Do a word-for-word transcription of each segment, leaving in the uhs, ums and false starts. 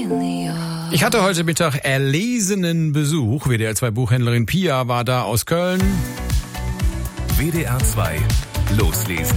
Ich hatte heute Mittag erlesenen Besuch. W D R zwei Buchhändlerin Pia war da aus Köln. W D R zwei Loslesen.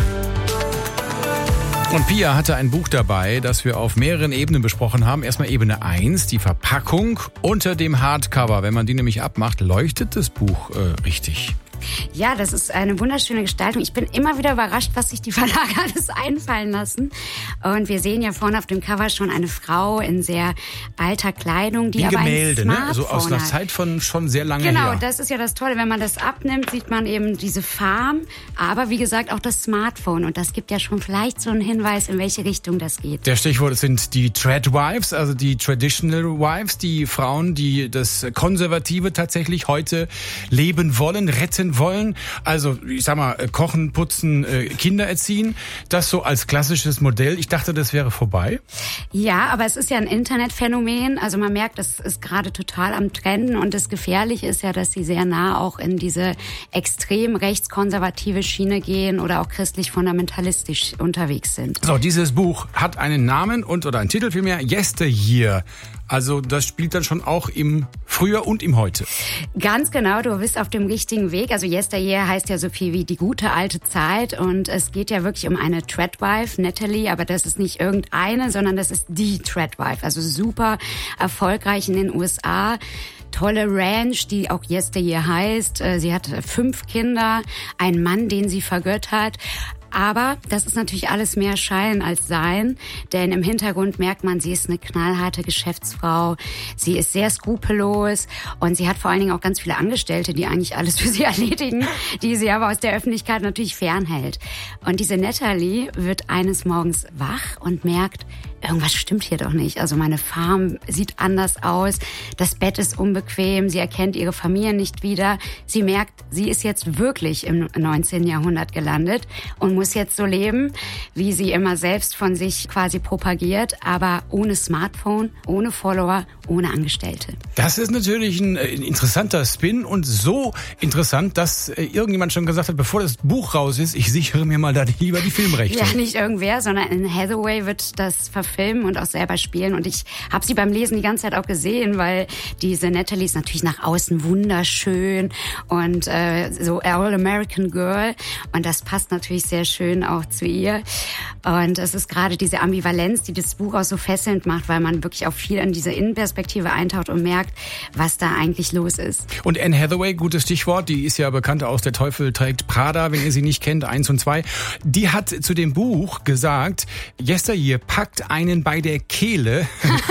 Und Pia hatte ein Buch dabei, das wir auf mehreren Ebenen besprochen haben. Erstmal Ebene eins, die Verpackung unter dem Hardcover. Wenn man die nämlich abmacht, leuchtet das Buch äh, richtig. Ja, das ist eine wunderschöne Gestaltung. Ich bin immer wieder überrascht, was sich die Verlage alles einfallen lassen. Und wir sehen ja vorne auf dem Cover schon eine Frau in sehr alter Kleidung, die Wie aber Gemälde, ein ne? Smartphone Also aus einer hat. Zeit von schon sehr lange Genau, her. das ist ja das Tolle. Wenn man das abnimmt, sieht man eben diese Farm, aber wie gesagt auch das Smartphone. Und das gibt ja schon vielleicht so einen Hinweis, in welche Richtung das geht. Der Stichwort sind die Tradwives, also die Traditional Wives, die Frauen, die das Konservative tatsächlich heute leben wollen, retten wollen. Also, ich sag mal, kochen, putzen, Kinder erziehen. Das so als klassisches Modell. Ich dachte, das wäre vorbei. Ja, aber es ist ja ein Internetphänomen. Also man merkt, das ist gerade total am Trenden. Und das Gefährliche ist ja, dass sie sehr nah auch in diese extrem rechtskonservative Schiene gehen oder auch christlich-fundamentalistisch unterwegs sind. So, dieses Buch hat einen Namen und oder einen Titel vielmehr, Yesteryear. Also das spielt dann schon auch im Früher und im Heute. Ganz genau, du bist auf dem richtigen Weg. Also Yesteryear heißt ja so viel wie die gute alte Zeit und es geht ja wirklich um eine Tradwife, Natalie, aber das ist nicht irgendeine, sondern das ist die Tradwife, also super erfolgreich in den U S A. Tolle Ranch, die auch Yesteryear heißt. Sie hat fünf Kinder, einen Mann, den sie vergöttert. Aber das ist natürlich alles mehr Schein als Sein, denn im Hintergrund merkt man, sie ist eine knallharte Geschäftsfrau, sie ist sehr skrupellos und sie hat vor allen Dingen auch ganz viele Angestellte, die eigentlich alles für sie erledigen, die sie aber aus der Öffentlichkeit natürlich fernhält. Und diese Natalie wird eines Morgens wach und merkt, irgendwas stimmt hier doch nicht. Also meine Farm sieht anders aus, das Bett ist unbequem, sie erkennt ihre Familie nicht wieder. Sie merkt, sie ist jetzt wirklich im neunzehnten Jahrhundert gelandet und muss jetzt so leben, wie sie immer selbst von sich quasi propagiert, aber ohne Smartphone, ohne Follower, ohne Angestellte. Das ist natürlich ein interessanter Spin und so interessant, dass irgendjemand schon gesagt hat, bevor das Buch raus ist, ich sichere mir mal da lieber die Filmrechte. Ja, nicht irgendwer, sondern Anne Hathaway wird das verfilmen und auch selber spielen und ich habe sie beim Lesen die ganze Zeit auch gesehen, weil diese Natalie ist natürlich nach außen wunderschön und äh, so All-American Girl und das passt natürlich sehr schön auch zu ihr. Und es ist gerade diese Ambivalenz, die das Buch auch so fesselnd macht, weil man wirklich auch viel in diese Innenperspektive eintaucht und merkt, was da eigentlich los ist. Und Anne Hathaway, gutes Stichwort, die ist ja bekannt aus Der Teufel trägt Prada, wenn ihr sie nicht kennt, eins und zwei. Die hat zu dem Buch gesagt, Yesteryear packt einen bei der Kehle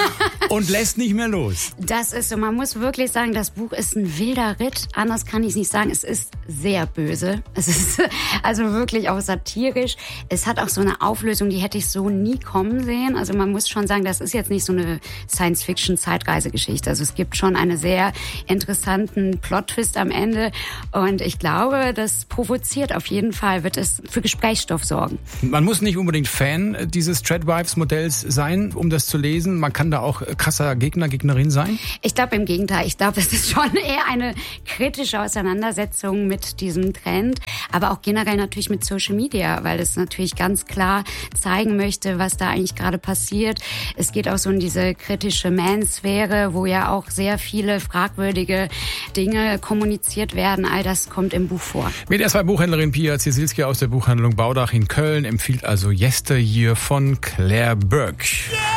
und lässt nicht mehr los. Das ist so, man muss wirklich sagen, das Buch ist ein wilder Ritt, anders kann ich es nicht sagen. Es ist sehr böse, es ist also wirklich auch satirisch. Es hat auch so eine Auflösung, die hätte ich so nie kommen sehen. Also man muss schon sagen, das ist jetzt nicht so eine Science-Fiction-Zeitreisegeschichte. Also es gibt schon einen sehr interessanten Plot-Twist am Ende und ich glaube, das provoziert auf jeden Fall, wird es für Gesprächsstoff sorgen. Man muss nicht unbedingt Fan dieses Tradwives-Modells sein, um das zu lesen. Man kann da auch krasser Gegner, Gegnerin sein? Ich glaube im Gegenteil. Ich glaube, es ist schon eher eine kritische Auseinandersetzung mit diesem Trend, aber auch generell natürlich mit Social Media, weil es natürlich ganz klar zeigen möchte, was da eigentlich gerade passiert. Es geht auch so in diese kritische Man-Sphäre, wo ja auch sehr viele fragwürdige Dinge kommuniziert werden. All das kommt im Buch vor. W D R zwei Buchhändlerin Pia Ziesilski aus der Buchhandlung Baudach in Köln empfiehlt also Yesteryear von Claire Bourke.